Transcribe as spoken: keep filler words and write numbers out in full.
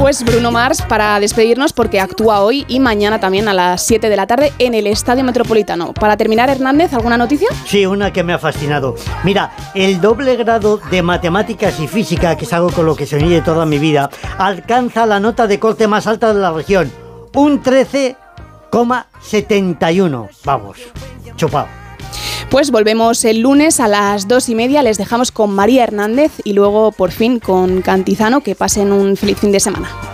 Pues Bruno Mars para despedirnos, porque actúa hoy y mañana también a las siete de la tarde en el Estadio Metropolitano. Para terminar, Hernández, ¿alguna noticia? Sí, una que me ha fascinado. Mira, el doble grado de matemáticas y física, que es algo con lo que soñé de toda mi vida, alcanza la nota de corte más alta de la región, un trece coma setenta y uno. Vamos, chupado. Pues volvemos el lunes a las dos y media. Les dejamos con María Hernández y luego por fin con Cantizano. Que pasen un feliz fin de semana.